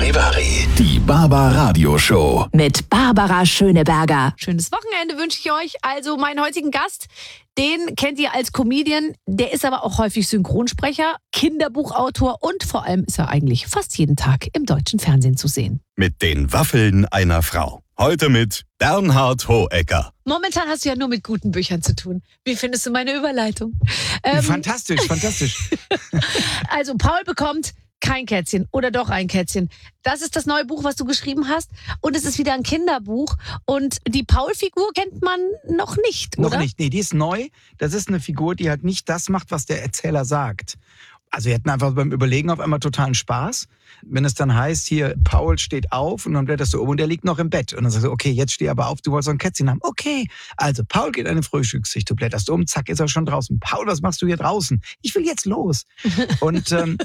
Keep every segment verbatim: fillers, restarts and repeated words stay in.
Charivari, die Barbara-Radio-Show. Mit Barbara Schöneberger. Schönes Wochenende wünsche ich euch. Also meinen heutigen Gast, den kennt ihr als Comedian. Der ist aber auch häufig Synchronsprecher, Kinderbuchautor und vor allem ist er eigentlich fast jeden Tag im deutschen Fernsehen zu sehen. Mit den Waffeln einer Frau. Heute mit Bernhard Hohecker. Momentan hast du ja nur mit guten Büchern zu tun. Wie findest du meine Überleitung? Ähm, fantastisch, fantastisch. Also Paul bekommt kein Kätzchen oder doch ein Kätzchen. Das ist das neue Buch, was du geschrieben hast. Und es ist wieder ein Kinderbuch. Und die Paul-Figur kennt man noch nicht, oder? Noch nicht, nee, die ist neu. Das ist eine Figur, die halt nicht das macht, was der Erzähler sagt. Also wir hatten einfach beim Überlegen auf einmal totalen Spaß. Wenn es dann heißt, hier, Paul steht auf und dann blätterst du um und der liegt noch im Bett. Und dann sagst du, okay, jetzt steh aber auf, du wolltest so ein Kätzchen haben. Okay, also Paul geht in eine Frühstücksschicht, du blätterst um, zack, ist er schon draußen. Paul, was machst du hier draußen? Ich will jetzt los. Und, ähm,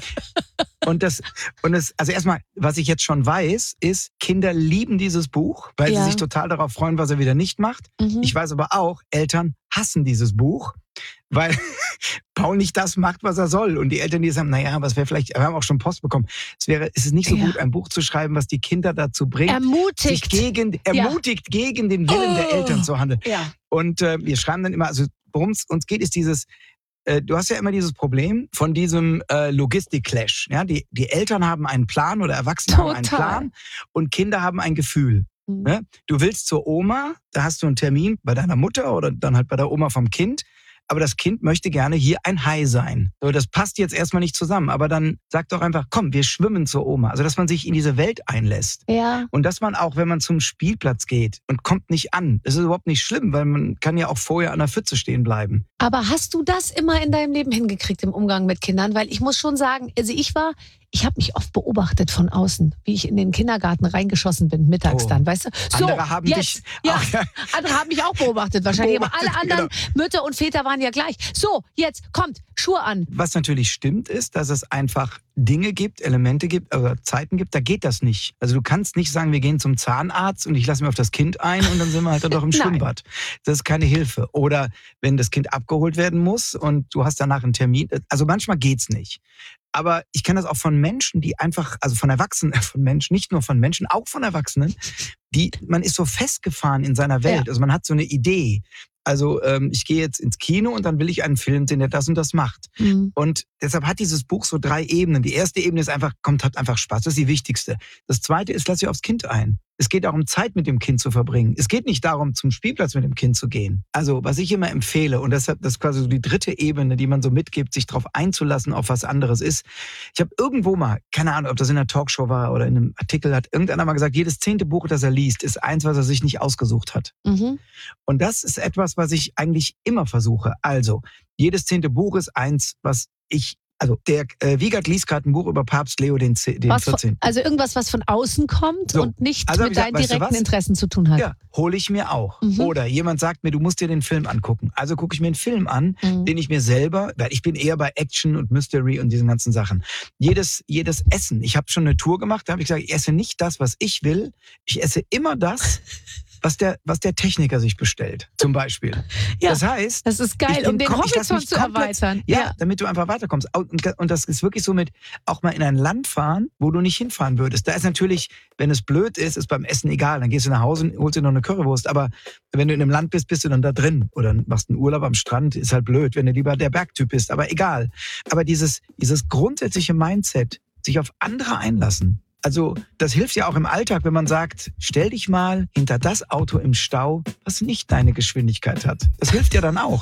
und das, und das, also erstmal, was ich jetzt schon weiß, ist, Kinder lieben dieses Buch, weil ja. sie sich total darauf freuen, was er wieder nicht macht. Mhm. Ich weiß aber auch, Eltern hassen dieses Buch, weil Paul nicht das macht, was er soll. Und die Eltern, die sagen, naja, was wäre vielleicht, wir haben auch schon Post bekommen, es wäre, es ist nicht so ja. gut, ein Buch zu schreiben, was die Kinder dazu bringt, ermutigt, sich gegen, ermutigt, ja. gegen den Willen oh. der Eltern zu handeln. Ja. Und äh, wir schreiben dann immer, also worum es uns geht, ist dieses, äh, du hast ja immer dieses Problem von diesem äh, Logistik-Clash. Ja? Die, die Eltern haben einen Plan oder Erwachsene Total. haben einen Plan und Kinder haben ein Gefühl. Mhm. Ne? Du willst zur Oma, da hast du einen Termin bei deiner Mutter oder dann halt bei der Oma vom Kind. Aber das Kind möchte gerne hier ein Hai sein. So, das passt jetzt erstmal nicht zusammen. Aber dann sagt doch einfach, komm, wir schwimmen zur Oma. Also, dass man sich in diese Welt einlässt. Ja. Und dass man auch, wenn man zum Spielplatz geht und kommt nicht an, das ist überhaupt nicht schlimm, weil man kann ja auch vorher an der Pfütze stehen bleiben. Aber hast du das immer in deinem Leben hingekriegt im Umgang mit Kindern? Weil ich muss schon sagen, also ich war, ich habe mich oft beobachtet von außen, wie ich in den Kindergarten reingeschossen bin, mittags oh. dann, weißt du? So, andere haben jetzt, dich... Ja, ach, ja. andere haben mich auch beobachtet wahrscheinlich, Beobachtet, aber alle anderen genau. Mütter und Väter waren ja gleich. So, jetzt, kommt, Schuhe an. Was natürlich stimmt, ist, dass es einfach Dinge gibt, Elemente gibt, also Zeiten gibt, da geht das nicht. Also du kannst nicht sagen, wir gehen zum Zahnarzt und ich lasse mir auf das Kind ein und dann sind wir halt doch im Schwimmbad. Das ist keine Hilfe. Oder wenn das Kind abgeholt werden muss und du hast danach einen Termin. Also manchmal geht's nicht. Aber ich kenne das auch von Menschen, die einfach, also von Erwachsenen, von Menschen, nicht nur von Menschen, auch von Erwachsenen, die, man ist so festgefahren in seiner Welt. Ja. Also man hat so eine Idee. Also ähm, ich gehe jetzt ins Kino und dann will ich einen Film sehen, der das und das macht. Mhm. Und deshalb hat dieses Buch so drei Ebenen. Die erste Ebene ist einfach, kommt, hat einfach Spaß. Das ist die wichtigste. Das zweite ist, lass dich aufs Kind ein. Es geht darum, Zeit mit dem Kind zu verbringen. Es geht nicht darum, zum Spielplatz mit dem Kind zu gehen. Also, was ich immer empfehle, und deshalb, das ist quasi so die dritte Ebene, die man so mitgibt, sich darauf einzulassen, auf was anderes ist. Ich habe irgendwo mal, keine Ahnung, ob das in einer Talkshow war oder in einem Artikel, hat irgendeiner mal gesagt, jedes zehnte Buch, das er liest, ist eins, was er sich nicht ausgesucht hat. Mhm. Und das ist etwas, was ich eigentlich immer versuche. Also, jedes zehnte Buch ist eins, was ich Also der äh, Wiegert liest gerade ein Buch über Papst Leo den, den was vierzehnten. Von, also irgendwas, was von außen kommt so. Und nicht also mit deinen gesagt, direkten Interessen zu tun hat. Ja, hole ich mir auch. Mhm. Oder jemand sagt mir, du musst dir den Film angucken. Also gucke ich mir einen Film an, mhm. den ich mir selber, weil ich bin eher bei Action und Mystery und diesen ganzen Sachen. Jedes, jedes Essen. Ich habe schon eine Tour gemacht, da habe ich gesagt, ich esse nicht das, was ich will. Ich esse immer das, was der, was der Techniker sich bestellt, zum Beispiel. Ja, das heißt, das ist geil, um den Horizont zu erweitern. Ja, ja, damit du einfach weiterkommst. Und, und das ist wirklich so mit, auch mal in ein Land fahren, wo du nicht hinfahren würdest. Da ist natürlich, wenn es blöd ist, ist beim Essen egal. Dann gehst du nach Hause und holst dir noch eine Currywurst. Aber wenn du in einem Land bist, bist du dann da drin. Oder machst einen Urlaub am Strand, ist halt blöd, wenn du lieber der Bergtyp bist. Aber egal. Aber dieses, dieses grundsätzliche Mindset, sich auf andere einlassen, also das hilft ja auch im Alltag, wenn man sagt, stell dich mal hinter das Auto im Stau, was nicht deine Geschwindigkeit hat. Das hilft ja dann auch.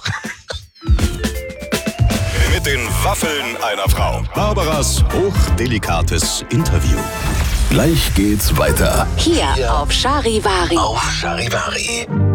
Mit den Waffeln einer Frau. Barbaras hochdelikates Interview. Gleich geht's weiter. Hier auf Charivari. Auf Charivari.